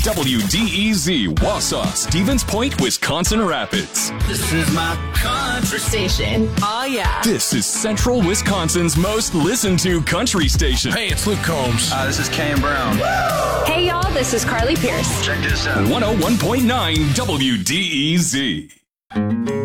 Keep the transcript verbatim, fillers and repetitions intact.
W D E Z, Wausau, Stevens Point, Wisconsin Rapids. This is my country station. Oh, yeah. This is Central Wisconsin's most listened to country station. Hey, it's Luke Combs. Uh, this is Kane Brown. Hey, y'all, this is Carly Pierce. Check this out. one oh one point nine W D E Z.